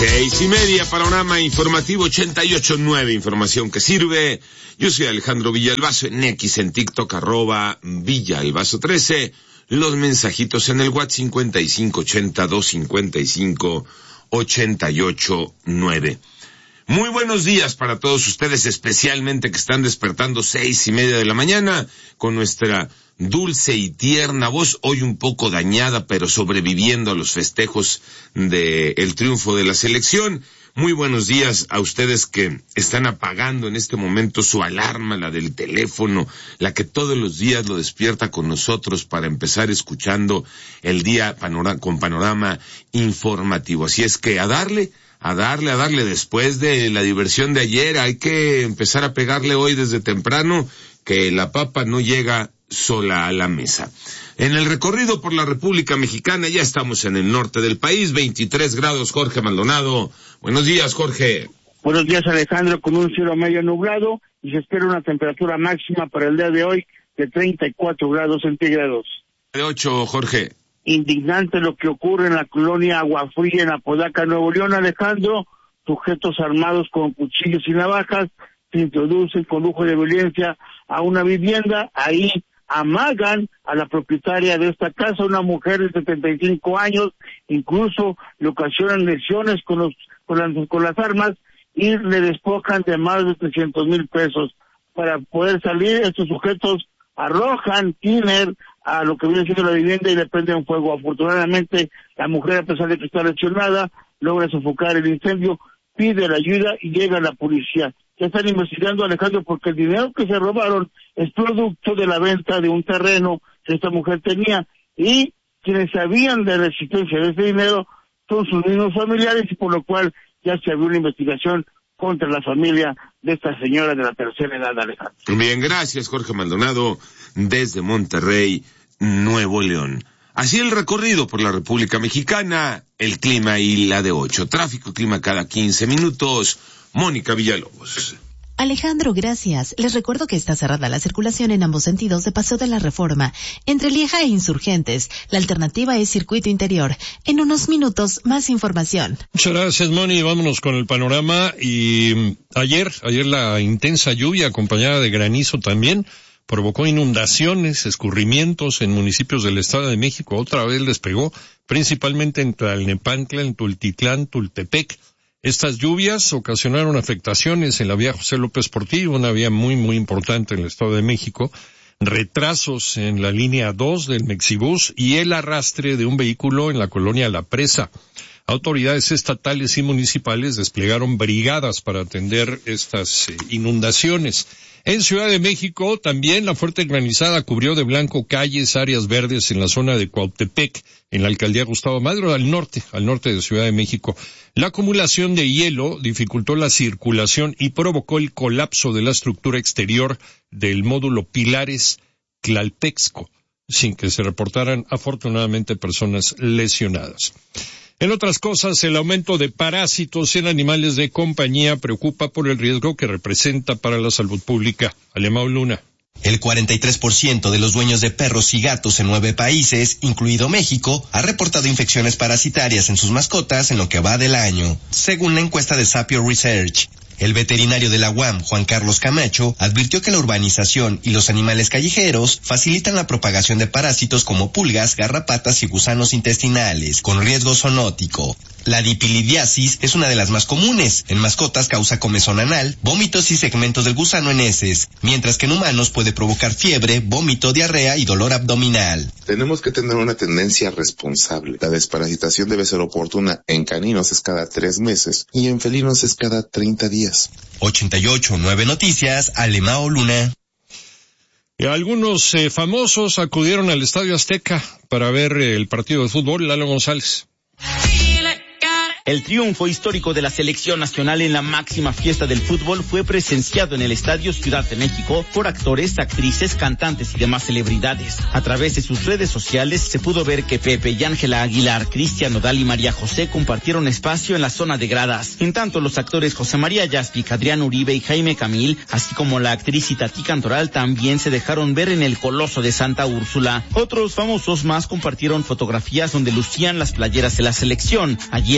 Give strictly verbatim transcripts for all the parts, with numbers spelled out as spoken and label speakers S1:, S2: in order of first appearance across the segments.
S1: Seis y media, panorama informativo ochenta y ocho nueve, información que sirve. Yo soy Alejandro Villalbazo, en X, en TikTok, arroba Villalbazo trece. Los mensajitos en el WhatsApp cincuenta y cinco ochenta, doscientos cincuenta y cinco, ochenta y ocho nueve. Muy buenos días para todos ustedes, especialmente que están despertando seis y media de la mañana con nuestra dulce y tierna voz, hoy un poco dañada, pero sobreviviendo a los festejos de el triunfo de la selección. Muy buenos días a ustedes que están apagando en este momento su alarma, la del teléfono, la que todos los días lo despierta con nosotros para empezar escuchando el día panora- con panorama informativo. Así es que a darle, a darle, a darle después de la diversión de ayer, hay que empezar a pegarle hoy desde temprano, que la papa no llega sola a la mesa. En el recorrido por la República Mexicana, ya estamos en el norte del país, veintitrés grados, Jorge Maldonado. Buenos días, Jorge.
S2: Buenos días, Alejandro, con un cielo medio nublado y se espera una temperatura máxima para el día de hoy de treinta y cuatro grados centígrados.
S1: De ocho, Jorge.
S2: Indignante lo que ocurre en la colonia Aguafría, en Apodaca, Nuevo León, Alejandro. Sujetos armados con cuchillos y navajas se introducen con lujo de violencia a una vivienda. Ahí amagan a la propietaria de esta casa, una mujer de setenta y cinco años, incluso le ocasionan lesiones con los con las, con las armas y le despojan de más de trescientos mil pesos. Para poder salir, estos sujetos arrojan tiner a lo que viene siendo la vivienda y le prenden fuego. Afortunadamente, la mujer, a pesar de que está lesionada, logra sofocar el incendio, pide la ayuda y llega la policía. Ya están investigando, Alejandro, porque el dinero que se robaron es producto de la venta de un terreno que esta mujer tenía, y quienes sabían de la existencia de ese dinero son sus mismos familiares, y por lo cual ya se abrió una investigación contra la familia de esta señora de la tercera edad, Alejandro.
S1: Bien, gracias, Jorge Maldonado, desde Monterrey, Nuevo León. Así el recorrido por la República Mexicana, el clima y la de ocho. Tráfico y clima cada quince minutos. Mónica Villalobos.
S3: Alejandro, gracias. Les recuerdo que está cerrada la circulación en ambos sentidos de Paseo de la Reforma, entre Lieja e Insurgentes. La alternativa es circuito interior. En unos minutos, más información.
S4: Muchas gracias, Moni. Vámonos con el panorama. Y ayer, ayer la intensa lluvia acompañada de granizo también provocó inundaciones, escurrimientos en municipios del Estado de México. Otra vez les pegó, principalmente en Tlalnepantla, en Tultitlán, Tultepec. Estas lluvias ocasionaron afectaciones en la vía José López Portillo, una vía muy, muy importante en el Estado de México, retrasos en la línea dos del Mexibús y el arrastre de un vehículo en la colonia La Presa. Autoridades estatales y municipales desplegaron brigadas para atender estas eh, inundaciones. En Ciudad de México también la fuerte granizada cubrió de blanco calles, áreas verdes en la zona de Cuautepec, en la alcaldía Gustavo Madero, al norte, al norte de Ciudad de México. La acumulación de hielo dificultó la circulación y provocó el colapso de la estructura exterior del módulo Pilares Tlalpexco, sin que se reportaran afortunadamente personas lesionadas. En otras cosas, el aumento de parásitos en animales de compañía preocupa por el riesgo que representa para la salud pública. Alemão Luna.
S5: El cuarenta y tres por ciento de los dueños de perros y gatos en nueve países, incluido México, ha reportado infecciones parasitarias en sus mascotas en lo que va del año, según la encuesta de Sapio Research. El veterinario de la U A M, Juan Carlos Camacho, advirtió que la urbanización y los animales callejeros facilitan la propagación de parásitos como pulgas, garrapatas y gusanos intestinales, con riesgo zoonótico. La dipilidiasis es una de las más comunes. En mascotas causa comezón anal, vómitos y segmentos del gusano en heces, mientras que en humanos puede provocar fiebre, vómito, diarrea y dolor abdominal.
S6: Tenemos que tener una tendencia responsable. La desparasitación debe ser oportuna. En caninos es cada tres meses y en felinos es cada treinta días.
S5: ochenta y ocho nueve Noticias, Alemão Luna.
S4: Y algunos eh, famosos acudieron al Estadio Azteca para ver eh, el partido de fútbol. Lalo González.
S7: El triunfo histórico de la selección nacional en la máxima fiesta del fútbol fue presenciado en el Estadio Ciudad de México por actores, actrices, cantantes y demás celebridades. A través de sus redes sociales se pudo ver que Pepe y Ángela Aguilar, Cristian Nodal y María José compartieron espacio en la zona de gradas. En tanto, los actores José María Jaspic, Adrián Uribe y Jaime Camil, así como la actriz Itatí Cantoral, también se dejaron ver en el Coloso de Santa Úrsula. Otros famosos más compartieron fotografías donde lucían las playeras de la selección. Allí estaban la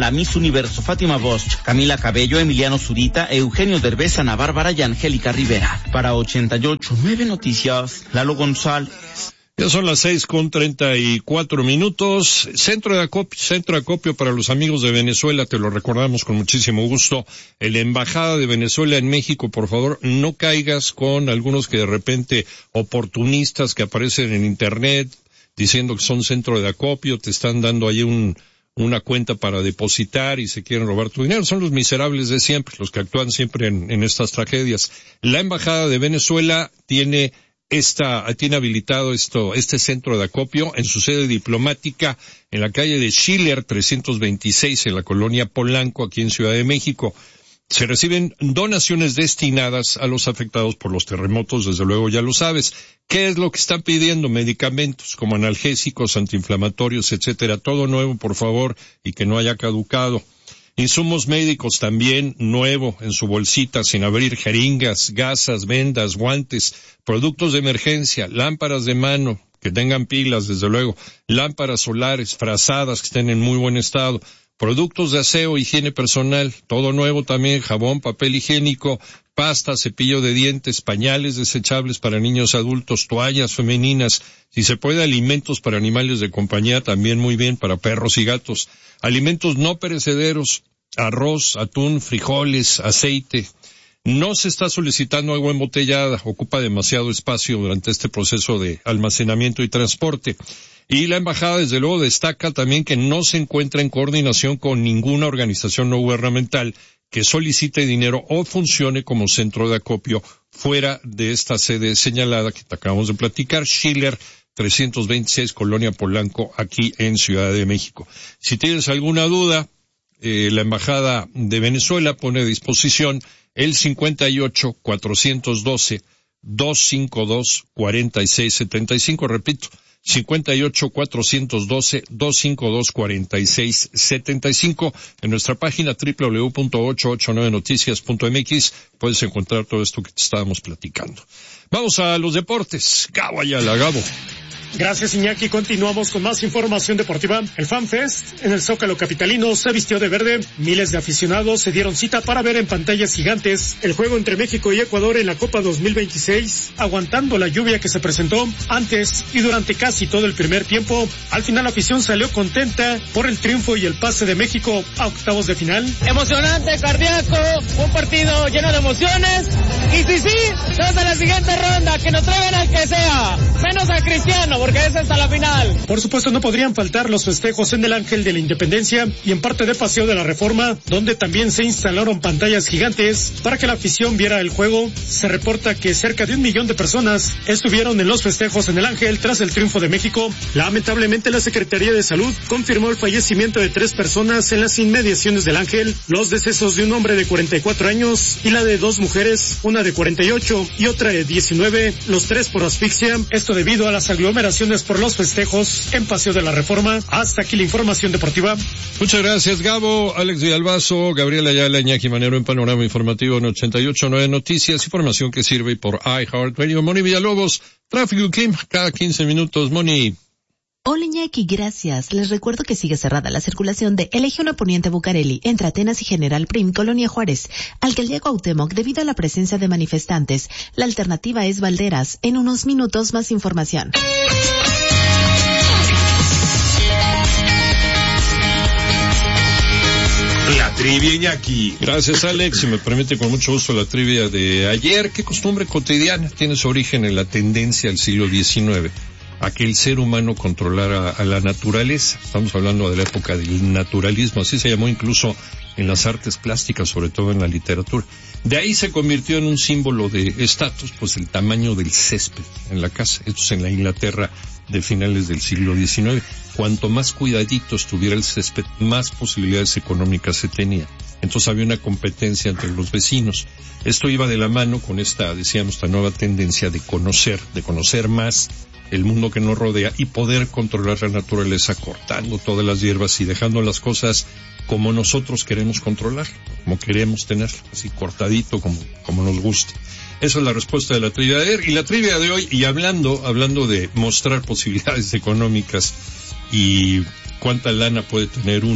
S7: la Miss Universo Fátima Bosch, Camila Cabello, Emiliano Zurita, Eugenio Derbez, Ana Bárbara y Angélica Rivera. Para ochenta y ocho punto nueve Noticias, Lalo González.
S4: Ya son las seis con treinta y cuatro minutos. Centro de acopio, centro de acopio para los amigos de Venezuela, te lo recordamos con muchísimo gusto. En la Embajada de Venezuela en México, por favor, no caigas con algunos que de repente, oportunistas que aparecen en internet, diciendo que son centro de acopio, te están dando ahí un, una cuenta para depositar y se quieren robar tu dinero. Son los miserables de siempre, los que actúan siempre en, en estas tragedias. La Embajada de Venezuela tiene Esta, tiene habilitado esto, este centro de acopio en su sede diplomática en la calle de Schiller trescientos veintiséis en la colonia Polanco, aquí en Ciudad de México. Se reciben donaciones destinadas a los afectados por los terremotos, desde luego ya lo sabes. ¿Qué es lo que están pidiendo? Medicamentos como analgésicos, antiinflamatorios, etcétera. Todo nuevo, por favor, y que no haya caducado. Insumos médicos también, nuevo, en su bolsita, sin abrir, jeringas, gasas, vendas, guantes, productos de emergencia, lámparas de mano, que tengan pilas, desde luego, lámparas solares, frazadas, que estén en muy buen estado, productos de aseo, higiene personal, todo nuevo también, jabón, papel higiénico, pasta, cepillo de dientes, pañales desechables para niños adultos, toallas femeninas, si se puede, alimentos para animales de compañía, también muy bien, para perros y gatos, alimentos no perecederos, arroz, atún, frijoles, aceite. No se está solicitando agua embotellada, ocupa demasiado espacio durante este proceso de almacenamiento y transporte. Y la embajada, desde luego, destaca también que no se encuentra en coordinación con ninguna organización no gubernamental que solicite dinero o funcione como centro de acopio fuera de esta sede señalada que te acabamos de platicar, Schiller trescientos veintiséis, Colonia Polanco, aquí en Ciudad de México. Si tienes alguna duda, eh, la Embajada de Venezuela pone a disposición el cincuenta y ocho, cuatrocientos doce, doscientos cincuenta y dos, cuarenta y seis setenta y cinco, repito, cincuenta y ocho, cuatrocientos doce, doscientos cincuenta y dos, cuarenta y seis setenta y cinco. En nuestra página doble u doble u doble u punto ochocientos ochenta y nueve noticias punto m x puedes encontrar todo esto que te estábamos platicando. Vamos a los deportes. Gabo Ayala, Gabo.
S8: Gracias, Iñaki. Continuamos con más información deportiva. El FanFest en el Zócalo capitalino se vistió de verde. Miles de aficionados se dieron cita para ver en pantallas gigantes el juego entre México y Ecuador en la Copa dos mil veintiséis, aguantando la lluvia que se presentó antes y durante casi todo el primer tiempo. Al final la afición salió contenta por el triunfo y el pase de México a octavos de final.
S9: Emocionante, cardíaco, un partido lleno de emociones. Y sí, sí, vamos a la siguiente ronda, que nos traigan al que sea, menos a Cristiano, porque es hasta la final.
S8: Por supuesto, no podrían faltar los festejos en el Ángel de la Independencia y en parte de Paseo de la Reforma, donde también se instalaron pantallas gigantes para que la afición viera el juego. Se reporta que cerca de un millón de personas estuvieron en los festejos en el Ángel tras el triunfo de México. Lamentablemente, la Secretaría de Salud confirmó el fallecimiento de tres personas en las inmediaciones del Ángel, los decesos de un hombre de cuarenta y cuatro años y la de dos mujeres, una de cuarenta y ocho y otra de diecinueve, los tres por asfixia. Esto debido a las aglomeraciones por los festejos en Paseo de la Reforma. Hasta aquí la información deportiva.
S4: Muchas gracias, Gabo. Alex Villalbazo, Gabriela Ayala, Iñaki Manero en Panorama Informativo en ochenta y ocho punto nueve Noticias, información que sirve por iHeartRadio. Moni Villalobos, tráfico y clima cada quince minutos. Moni.
S3: Hola Iñaki, gracias. Les recuerdo que sigue cerrada la circulación de Eje uno Poniente Bucareli entre Atenas y General Prim, Colonia Juárez, Alcaldía Cuauhtémoc, debido a la presencia de manifestantes. La alternativa es Valderas. En unos minutos más información.
S1: La trivia, Iñaki.
S4: Gracias, Alex. Si me permite, con mucho gusto, la trivia de ayer. ¿Qué costumbre cotidiana tiene su origen en la tendencia del siglo diecinueve? A que el ser humano controlara a la naturaleza. Estamos hablando de la época del naturalismo, así se llamó incluso en las artes plásticas, sobre todo en la literatura. De ahí se convirtió en un símbolo de estatus, pues el tamaño del césped en la casa. Esto es en la Inglaterra de finales del siglo diecinueve. Cuanto más cuidadito estuviera el césped, más posibilidades económicas se tenía. Entonces había una competencia entre los vecinos. Esto iba de la mano con esta, decíamos, esta nueva tendencia de conocer, de conocer más el mundo que nos rodea y poder controlar la naturaleza cortando todas las hierbas y dejando las cosas como nosotros queremos controlar, como queremos tener, así cortadito como, como nos gusta. Esa es la respuesta de la trivia de ayer. Y la trivia de hoy, y hablando, hablando de mostrar posibilidades económicas y cuánta lana puede tener uno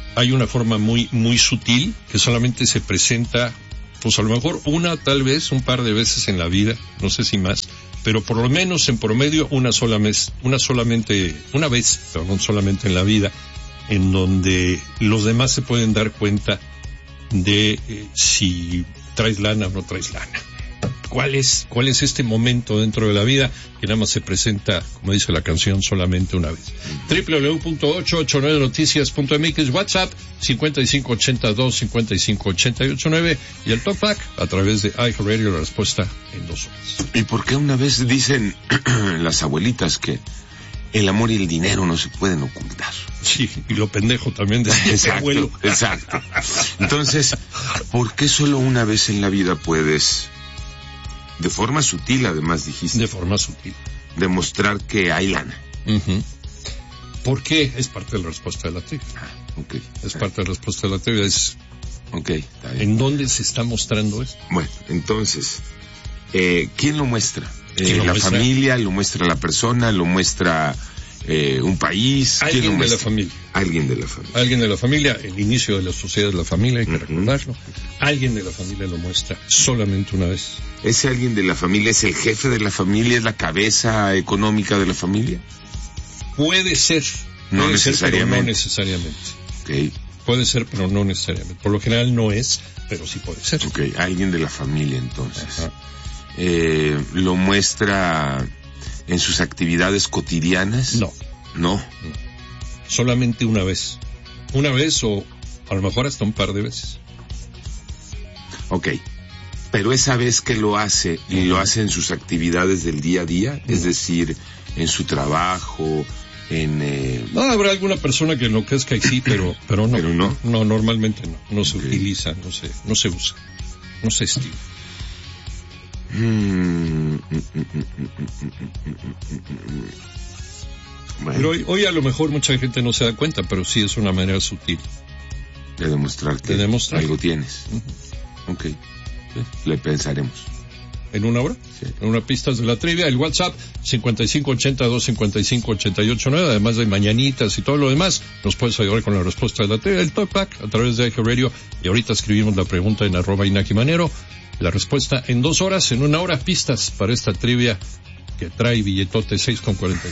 S4: hay una forma muy, muy sutil que solamente se presenta, pues a lo mejor una, tal vez, un par de veces en la vida, no sé si más, pero por lo menos en promedio una sola vez, una solamente, una vez, perdón, solamente en la vida, en donde los demás se pueden dar cuenta de eh, si traes lana o no traes lana. ¿Cuál es, cuál es este momento dentro de la vida que nada más se presenta, como dice la canción, solamente una vez? doble u doble u doble u punto ocho ocho nueve noticias punto m x, WhatsApp cincuenta y cinco ochenta y dos cincuenta y cinco ochenta y ocho nueve y el Talkback a través de iHeartRadio, la respuesta en dos horas.
S1: ¿Y por qué una vez dicen las abuelitas que el amor y el dinero no se pueden ocultar?
S4: Sí, y lo pendejo también de ese abuelo.
S1: Exacto. Entonces, ¿por qué solo una vez en la vida puedes, de forma sutil además dijiste,
S4: de forma sutil,
S1: demostrar que hay lana?
S4: Uh-huh. ¿Por qué? Es parte de la respuesta de la trivia.
S1: Ah, okay.
S4: Es parte de la respuesta de la trivia. Es,
S1: ok, está bien.
S4: ¿En dónde se está mostrando esto?
S1: Bueno, entonces, eh, ¿quién lo muestra?
S4: ¿Quién
S1: Eh,
S4: lo
S1: la
S4: muestra?
S1: familia, lo muestra la persona, lo muestra eh, un país.
S4: Alguien
S1: ¿Quién lo
S4: de
S1: muestra?
S4: la familia.
S1: Alguien de la familia.
S4: Alguien de la familia, el inicio de la sociedad de la familia, hay que
S1: Uh-huh.
S4: recordarlo. Alguien de la familia lo muestra solamente una vez.
S1: ¿Ese alguien de la familia es el jefe de la familia, es la cabeza económica de la familia?
S4: Puede ser.
S1: No
S4: Puede ser, pero no
S1: necesariamente.
S4: necesariamente.
S1: Okay.
S4: Puede ser, pero no necesariamente. Por lo general no es, pero sí puede ser.
S1: Ok, alguien de la familia entonces.
S4: Ajá.
S1: Eh, ¿Lo muestra en sus actividades cotidianas?
S4: No.
S1: No.
S4: Solamente una vez. Una vez o a lo mejor hasta un par de veces.
S1: Ok. Pero esa vez que lo hace, y lo hace en sus actividades del día a día, es decir, en su trabajo, en... Eh...
S4: No, habrá alguna persona que enloquezca y sí, pero, pero no.
S1: Pero no.
S4: No, normalmente no. No se
S1: Okay.
S4: utiliza, no se, no se usa. No se estila.
S1: Mm, mm, mm, mm, mm, mm, mm, mm. Bueno,
S4: Pero hoy, hoy a lo mejor mucha gente no se da cuenta, pero sí es una manera sutil.
S1: de demostrar que
S4: de demostrar.
S1: algo tienes.
S4: Uh-huh.
S1: Ok. Le pensaremos.
S4: ¿En una hora?
S1: Sí.
S4: En una pista de la trivia. El WhatsApp cincuenta y cinco ochenta y dos cincuenta y cinco ochenta y ocho nueve, además de mañanitas y todo lo demás, nos puedes ayudar con la respuesta de la trivia. El Talkback a través de iHeartRadio. Y ahorita escribimos la pregunta en arroba Inaki Manero. La respuesta en dos horas, en una hora, pistas para esta trivia que trae billetote seis con cuarenta.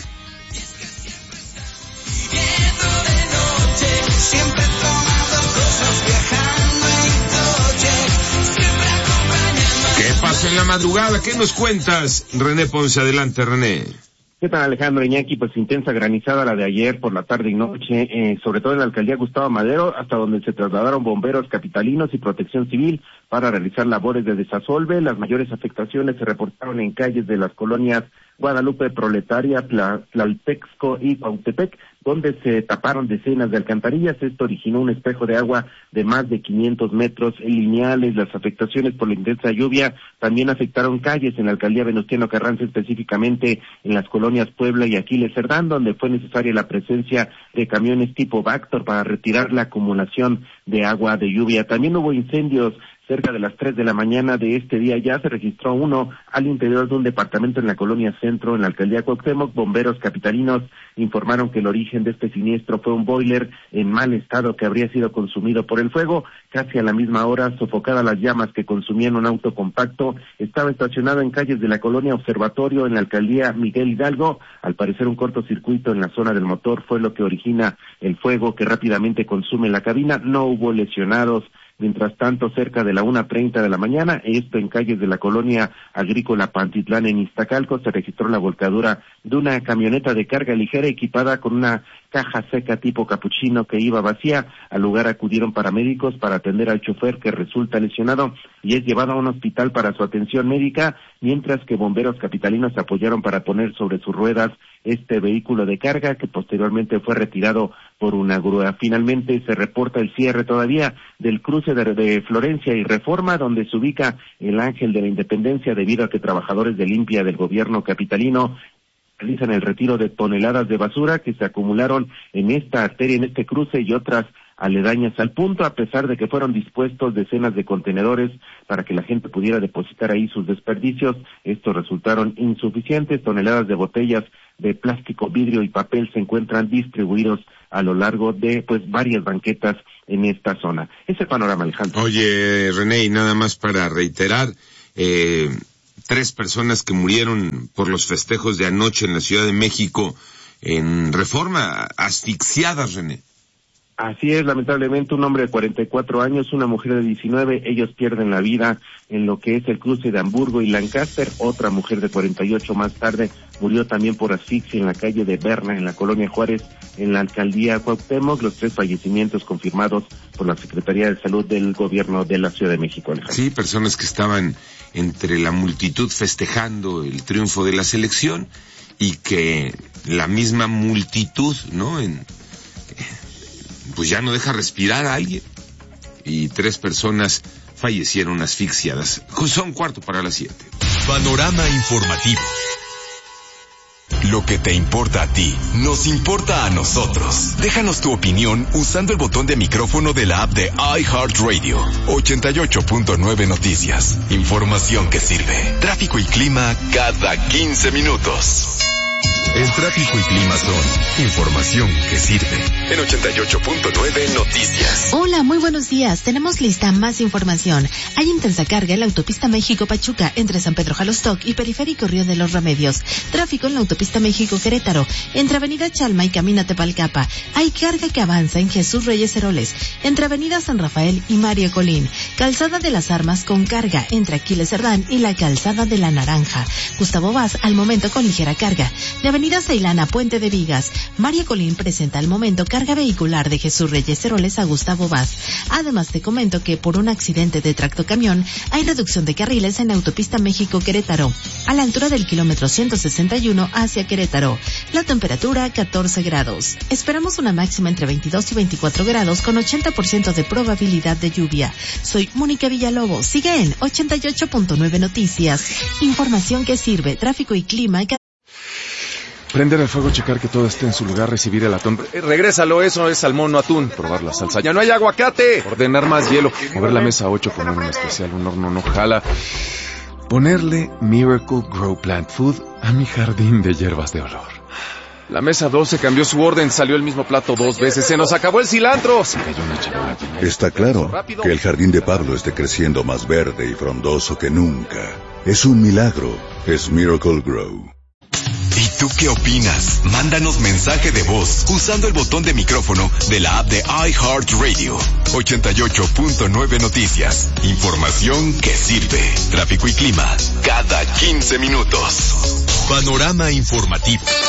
S1: ¿Qué pasó en la madrugada? ¿Qué nos cuentas? René Ponce, adelante, René.
S10: ¿Qué tal, Alejandro Iñaki? Pues intensa granizada la de ayer por la tarde y noche, eh, sobre todo en la alcaldía Gustavo Madero, hasta donde se trasladaron bomberos capitalinos y protección civil para realizar labores de desasolve. Las mayores afectaciones se reportaron en calles de las colonias Guadalupe Proletaria, Tla, Tlaltexco y Cuautepec, donde se taparon decenas de alcantarillas. Esto originó un espejo de agua de más de quinientos metros lineales. Las afectaciones por la intensa lluvia también afectaron calles en la alcaldía Venustiano Carranza, específicamente en las colonias Puebla y Aquiles Cerdán, donde fue necesaria la presencia de camiones tipo Vactor para retirar la acumulación de agua de lluvia. También hubo incendios. Cerca de las tres de la mañana de este día ya se registró uno al interior de un departamento en la colonia Centro, en la alcaldía Cuauhtémoc. Bomberos capitalinos informaron que el origen de este siniestro fue un boiler en mal estado que habría sido consumido por el fuego. Casi a la misma hora, sofocadas las llamas que consumían un auto compacto, estaba estacionado en calles de la colonia Observatorio, en la alcaldía Miguel Hidalgo. Al parecer, un cortocircuito en la zona del motor fue lo que origina el fuego que rápidamente consume la cabina. No hubo lesionados. Mientras tanto, cerca de la una treinta de la mañana, esto en calles de la colonia agrícola Pantitlán en Iztacalco, se registró la volcadura de una camioneta de carga ligera equipada con una caja seca tipo capuchino que iba vacía. Al lugar acudieron paramédicos para atender al chofer, que resulta lesionado y es llevado a un hospital para su atención médica, mientras que bomberos capitalinos se apoyaron para poner sobre sus ruedas este vehículo de carga, que posteriormente fue retirado por una grúa. Finalmente se reporta el cierre todavía del cruce de, de Florencia y Reforma, donde se ubica el Ángel de la Independencia, debido a que trabajadores de limpia del gobierno capitalino realizan el retiro de toneladas de basura que se acumularon en esta arteria, en este cruce y otras aledañas al punto, a pesar de que fueron dispuestos decenas de contenedores para que la gente pudiera depositar ahí sus desperdicios. Estos resultaron insuficientes. Toneladas de botellas de plástico, vidrio y papel se encuentran distribuidos a lo largo de pues varias banquetas en esta zona. Ese panorama, Alejandro.
S1: Oye, René, y nada más para reiterar, eh, tres personas que murieron por los festejos de anoche en la Ciudad de México en Reforma, asfixiadas, René.
S10: Así es, lamentablemente un hombre de cuarenta y cuatro años, una mujer de diecinueve, ellos pierden la vida en lo que es el cruce de Hamburgo y Lancaster. Otra mujer de cuarenta y ocho más tarde murió también por asfixia en la calle de Berna, en la colonia Juárez, en la alcaldía Cuauhtémoc. Los tres fallecimientos confirmados por la Secretaría de Salud del Gobierno de la Ciudad de México, Alejandro.
S1: Sí, personas que estaban entre la multitud festejando el triunfo de la selección y que la misma multitud, ¿no?, en pues ya no deja respirar a alguien, y tres personas fallecieron asfixiadas. Son cuarto para las siete.
S11: Panorama informativo. Lo que te importa a ti, nos importa a nosotros. Déjanos tu opinión usando el botón de micrófono de la app de iHeartRadio. ochenta y ocho punto nueve Noticias. Información que sirve. Tráfico y clima cada quince minutos. El tráfico y clima son información que sirve. En ochenta y ocho punto nueve Noticias.
S3: Hola, muy buenos días. Tenemos lista más información. Hay intensa carga en la autopista México-Pachuca entre San Pedro Jalostoc y Periférico Río de los Remedios. Tráfico en la autopista México-Querétaro entre Avenida Chalma y Camina Tepalcapa. Hay carga que avanza en Jesús Reyes Heroles entre Avenida San Rafael y Mario Colín. Calzada de las Armas con carga entre Aquiles Cerdán y la Calzada de la Naranja. Gustavo Vaz al momento con ligera carga. De Avenida Ceilana, Puente de Vigas. María Colín presenta al momento carga vehicular de Jesús Reyes Heroles a Gustavo Vaz. Además te comento que por un accidente de tractocamión hay reducción de carriles en la autopista México-Querétaro, a la altura del kilómetro ciento sesenta y uno hacia Querétaro. La temperatura catorce grados. Esperamos una máxima entre veintidós y veinticuatro grados con ochenta por ciento de probabilidad de lluvia. Soy Mónica Villalobos. Sigue en ochenta y ocho punto nueve Noticias. Información que sirve. Tráfico y clima.
S12: Prender el fuego, checar que todo esté en su lugar, recibir el atún. Eh, regrésalo, eso es salmón, no atún. Probar la salsa. ¡Ya no hay aguacate! Ordenar más hielo. Mover la mesa ocho, poner un especial, un horno no jala. Ponerle Miracle Grow Plant Food a mi jardín de hierbas de olor. La mesa doce cambió su orden, salió el mismo plato dos veces. ¡Se nos acabó el cilantro! Se cayó una charola.
S13: Está claro que el jardín de Pablo esté creciendo más verde y frondoso que nunca. Es un milagro. Es Miracle Grow.
S11: ¿Y tú qué opinas? Mándanos mensaje de voz usando el botón de micrófono de la app de iHeartRadio. ochenta y ocho punto nueve Noticias. Información que sirve. Tráfico y clima cada quince minutos. Panorama informativo.